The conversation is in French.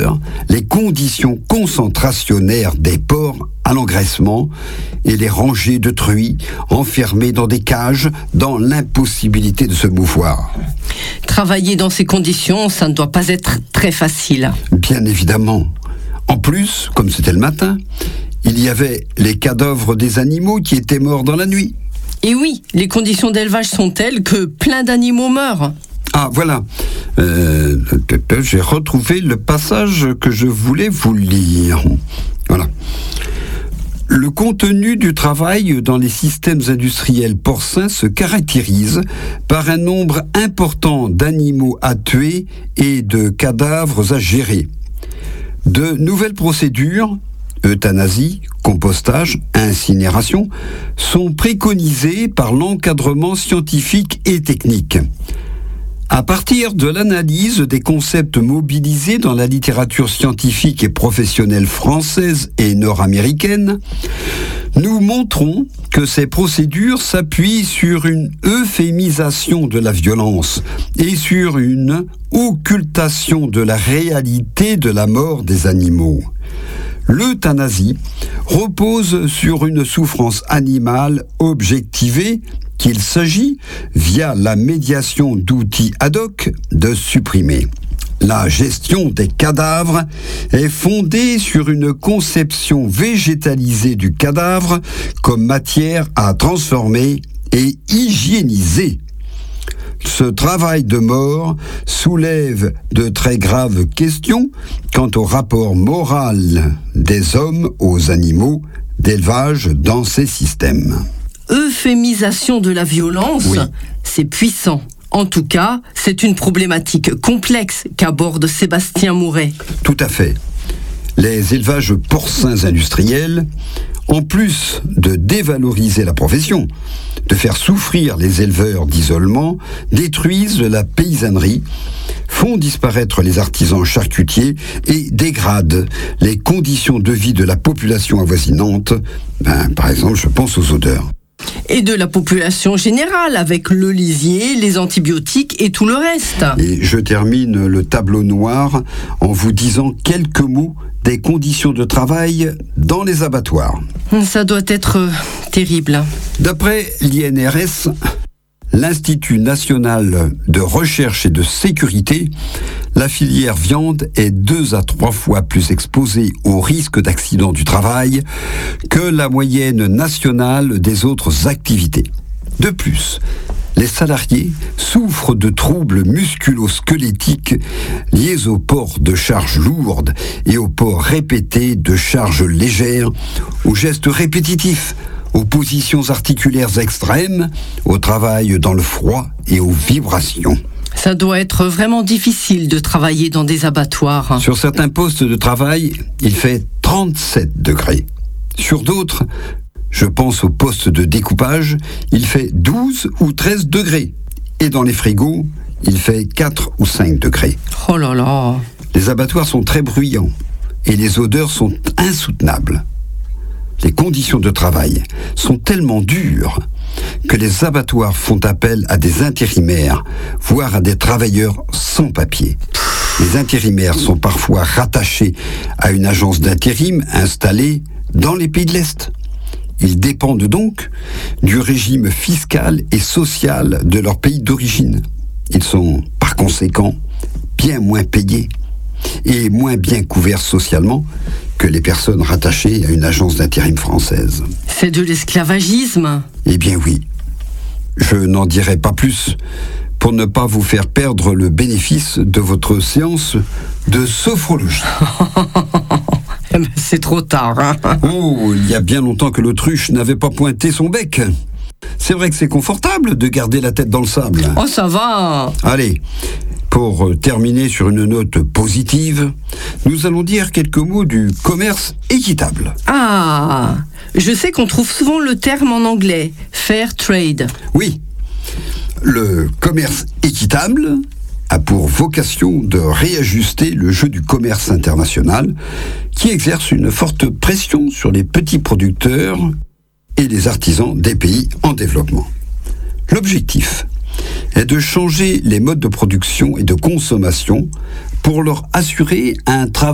l'odeur, les conditions concentrationnaires des porcs à l'engraissement et les rangées de truies enfermées dans des cages dans l'impossibilité de se mouvoir. Travailler dans ces conditions, ça ne doit pas être très facile. Bien évidemment. En plus, comme c'était le matin, il y avait les cadavres des animaux qui étaient morts dans la nuit. Et oui, les conditions d'élevage sont telles que plein d'animaux meurent. Ah, voilà. J'ai retrouvé le passage que je voulais vous lire. Voilà. Le contenu du travail dans les systèmes industriels porcins se caractérise par un nombre important d'animaux à tuer et de cadavres à gérer. De nouvelles procédures, euthanasie, compostage, incinération, sont préconisées par l'encadrement scientifique et technique. À partir de l'analyse des concepts mobilisés dans la littérature scientifique et professionnelle française et nord-américaine, nous montrons que ces procédures s'appuient sur une euphémisation de la violence et sur une occultation de la réalité de la mort des animaux. L'euthanasie repose sur une souffrance animale objectivée qu'il s'agit, via la médiation d'outils ad hoc, de supprimer. La gestion des cadavres est fondée sur une conception végétalisée du cadavre comme matière à transformer et hygiéniser. Ce travail de mort soulève de très graves questions quant au rapport moral des hommes aux animaux d'élevage dans ces systèmes. Euphémisation de la violence, oui. C'est puissant. En tout cas, c'est une problématique complexe qu'aborde Sébastien Mouret. Tout à fait. Les élevages porcins industriels, en plus de dévaloriser la profession, de faire souffrir les éleveurs d'isolement, détruisent la paysannerie, font disparaître les artisans charcutiers et dégradent les conditions de vie de la population avoisinante. Par exemple, je pense aux odeurs. Et de la population générale, avec le lisier, les antibiotiques et tout le reste. Et je termine le tableau noir en vous disant quelques mots des conditions de travail dans les abattoirs. Ça doit être terrible. D'après l'INRS, l'Institut national de recherche et de sécurité, la filière viande est 2 à 3 fois plus exposée au risque d'accident du travail que la moyenne nationale des autres activités. De plus, les salariés souffrent de troubles musculo-squelettiques liés au port de charges lourdes et au port répété de charges légères, aux gestes répétitifs, aux positions articulaires extrêmes, au travail dans le froid et aux vibrations. Ça doit être vraiment difficile de travailler dans des abattoirs. Sur certains postes de travail, il fait 37 degrés. Sur d'autres, je pense au poste de découpage, il fait 12 ou 13 degrés. Et dans les frigos, il fait 4 ou 5 degrés. Oh là là! Les abattoirs sont très bruyants et les odeurs sont insoutenables. Les conditions de travail sont tellement dures que les abattoirs font appel à des intérimaires, voire à des travailleurs sans papier. Les intérimaires sont parfois rattachés à une agence d'intérim installée dans les pays de l'Est. Ils dépendent donc du régime fiscal et social de leur pays d'origine. Ils sont, par conséquent, bien moins payés et moins bien couverts socialement que les personnes rattachées à une agence d'intérim française. C'est de l'esclavagisme. Eh bien oui. Je n'en dirai pas plus pour ne pas vous faire perdre le bénéfice de votre séance de sophrologie. C'est trop tard, hein. Oh, il y a bien longtemps que l'autruche n'avait pas pointé son bec. C'est vrai que c'est confortable de garder la tête dans le sable. Oh, ça va. Allez, pour terminer sur une note positive, nous allons dire quelques mots du commerce équitable. Ah, je sais qu'on trouve souvent le terme en anglais, fair trade. Oui, le commerce équitable a pour vocation de réajuster le jeu du commerce international qui exerce une forte pression sur les petits producteurs et les artisans des pays en développement. L'objectif est de changer les modes de production et de consommation pour leur assurer un travail